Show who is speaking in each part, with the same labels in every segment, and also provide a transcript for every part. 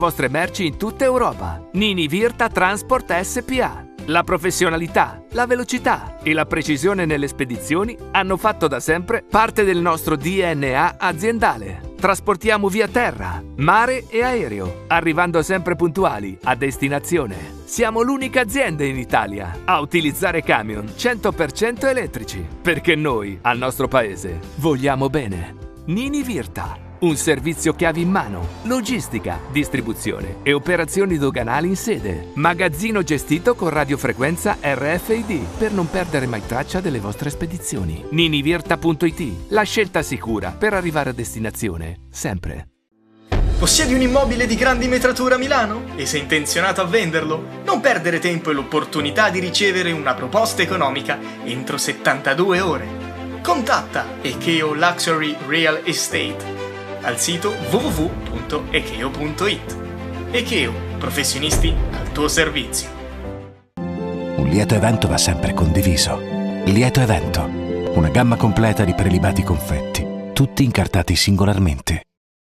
Speaker 1: vostre merci in tutta Europa. Nini Virta Transport SPA. La professionalità, la velocità e la precisione nelle spedizioni hanno fatto da sempre parte del nostro DNA aziendale. Trasportiamo via terra, mare e aereo, arrivando sempre puntuali a destinazione. Siamo l'unica azienda in Italia a utilizzare camion 100% elettrici, perché noi, al nostro paese, vogliamo bene. Nini Virta. Un servizio chiavi in mano, logistica, distribuzione e operazioni doganali in sede. Magazzino gestito con radiofrequenza RFID per non perdere mai traccia delle vostre spedizioni. Ninivirta.it, la scelta sicura per arrivare a destinazione, sempre.
Speaker 2: Possiedi un immobile di grandi metratura a Milano? E sei intenzionato a venderlo? Non perdere tempo e l'opportunità di ricevere una proposta economica entro 72 ore. Contatta Ekeo Luxury Real Estate al sito www.ekeo.it. Ekeo, professionisti al tuo servizio.
Speaker 3: Un lieto evento va sempre condiviso. Lieto evento, una gamma completa di prelibati confetti, tutti incartati singolarmente.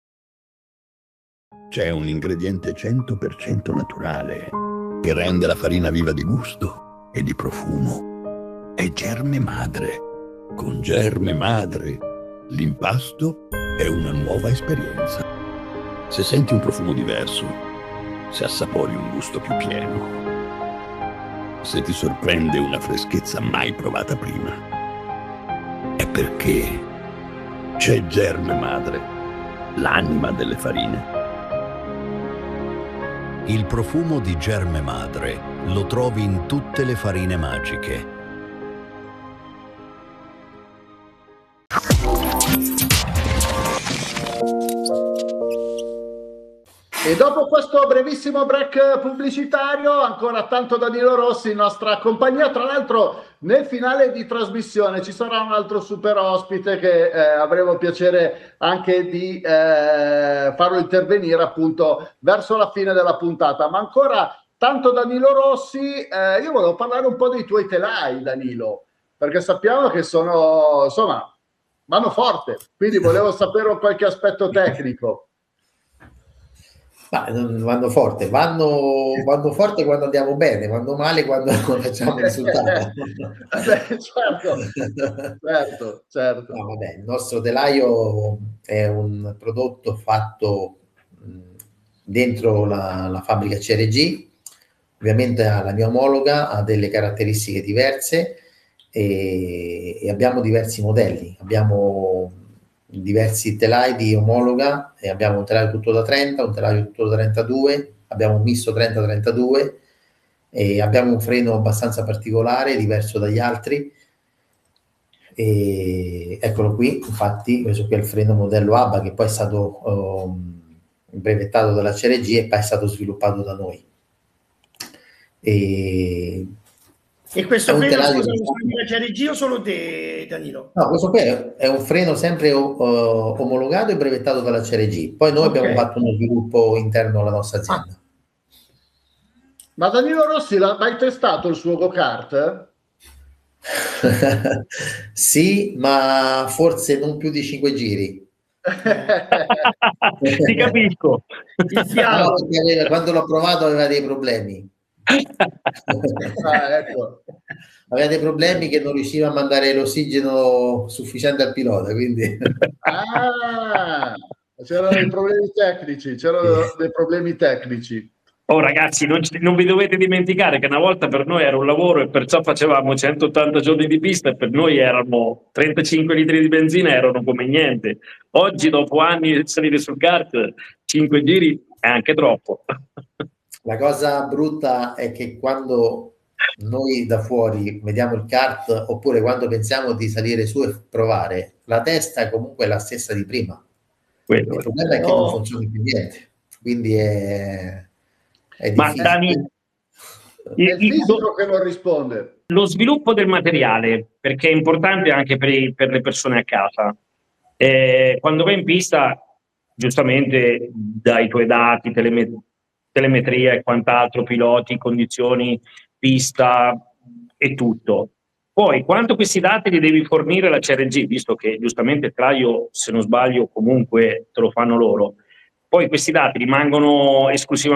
Speaker 4: C'è un ingrediente 100% naturale che rende la farina viva di gusto e di profumo. È Germe Madre. Con Germe Madre l'impasto è una nuova esperienza. Se senti un profumo diverso, se assapori un gusto più pieno, se ti sorprende una freschezza mai provata prima, è perché c'è Germe Madre, l'anima delle farine.
Speaker 5: Il profumo di Germe Madre lo trovi in tutte le farine magiche.
Speaker 6: E dopo questo brevissimo break pubblicitario, ancora tanto Danilo Rossi in nostra compagnia. Tra l'altro nel finale di trasmissione ci sarà un altro super ospite che avremo piacere anche di farlo intervenire appunto verso la fine della puntata. Ma ancora tanto Danilo Rossi, io volevo parlare un po' dei tuoi telai, Danilo, perché sappiamo che sono, insomma, vanno forte, quindi volevo sapere qualche aspetto tecnico.
Speaker 7: Ma vanno forte quando andiamo bene, vanno male quando facciamo il risultato.
Speaker 6: certo.
Speaker 7: No, vabbè, il nostro telaio è un prodotto fatto dentro la fabbrica CRG, ovviamente la mia omologa ha delle caratteristiche diverse e abbiamo diversi modelli, abbiamo diversi telai di omologa e abbiamo un telaio tutto da 30, un telaio tutto da 32, abbiamo un misto 30-32 e abbiamo un freno abbastanza particolare, diverso dagli altri e eccolo qui, infatti questo qui è il freno modello ABBA che poi è stato brevettato dalla CRG e poi è stato sviluppato da noi.
Speaker 8: E questo freno, scusa, lo CRG o solo te, Danilo?
Speaker 7: No, questo qui è un freno sempre omologato e brevettato dalla CRG. Poi noi abbiamo fatto uno sviluppo interno alla nostra azienda.
Speaker 6: Ma Danilo Rossi, l'ha mai testato il suo go-kart?
Speaker 7: Sì, ma forse non più di 5 giri.
Speaker 9: Ti capisco.
Speaker 7: No, quando l'ho provato aveva dei problemi.
Speaker 6: Ecco.
Speaker 7: Aveva dei problemi che non riusciva a mandare l'ossigeno sufficiente al pilota, quindi
Speaker 6: c'erano dei problemi tecnici.
Speaker 9: Oh ragazzi, non vi dovete dimenticare che una volta per noi era un lavoro e perciò facevamo 180 giorni di pista e per noi erano 35 litri di benzina, erano come niente. Oggi dopo anni di salire sul kart 5 giri è anche troppo.
Speaker 7: La cosa brutta è che quando noi da fuori vediamo il kart oppure quando pensiamo di salire su e provare, la testa comunque è la stessa di prima. Il problema è che non funziona più niente, quindi è
Speaker 9: Ma
Speaker 7: difficile.
Speaker 9: Dani,
Speaker 6: È il fisico che non risponde.
Speaker 9: Lo sviluppo del materiale, perché è importante anche per le persone a casa. Quando vai in pista, giustamente dai tuoi dati, telemetria e quant'altro, piloti, condizioni, pista e tutto. Poi, quanto questi dati li devi fornire la CRG, visto che giustamente il telaio, se non sbaglio, comunque te lo fanno loro, Poi questi dati rimangono esclusivamente